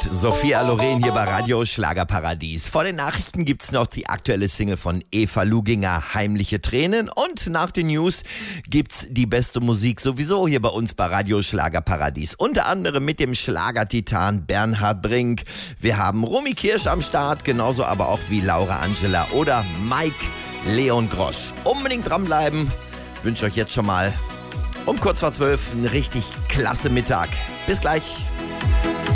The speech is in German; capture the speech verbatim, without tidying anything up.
Sophia Loren hier bei Radio Schlagerparadies. Vor den Nachrichten gibt's noch die aktuelle Single von Eva Luginger, Heimliche Tränen. Und nach den News gibt's die beste Musik sowieso hier bei uns bei Radio Schlagerparadies. Unter anderem mit dem Schlagertitan Bernhard Brink. Wir haben Romy Kirsch am Start, genauso aber auch wie Laura Angela oder Mike Leon Grosch. Unbedingt dranbleiben. Ich wünsche euch jetzt schon mal um kurz vor zwölf einen richtig klasse Mittag. Bis gleich.